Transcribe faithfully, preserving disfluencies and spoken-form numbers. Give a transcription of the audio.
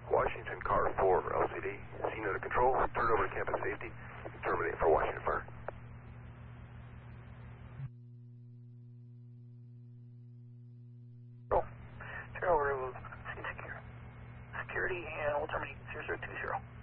Washington Car four L C D. Scene under control. Turn over to campus safety. Terminate for Washington Fire. Roll. Turn over to scene secure. Security, and we'll terminate zero zero two zero.